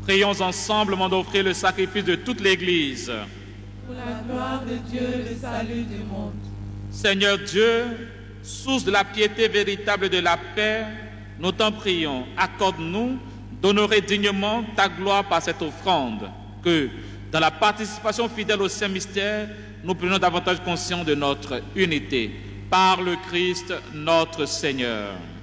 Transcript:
Prions ensemble d'offrir le sacrifice de toute l'Église. Pour la gloire de Dieu, le salut du monde. Seigneur Dieu, source de la piété véritable et de la paix, nous t'en prions, accorde-nous d'honorer dignement ta gloire par cette offrande, que dans la participation fidèle au Saint Mystère, nous prenions davantage conscience de notre unité. Par le Christ notre Seigneur.